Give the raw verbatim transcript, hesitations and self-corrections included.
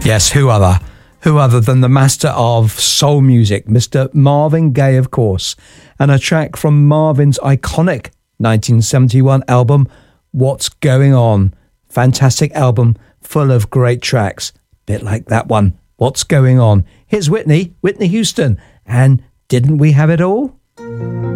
Yes, who other? Who other than the master of soul music, Mister Marvin Gaye, of course, and a track from Marvin's iconic nineteen seventy-one album, What's Going On? Fantastic album full of great tracks, bit like that one, What's Going On? Here's Whitney, Whitney Houston, and Didn't We Have It All?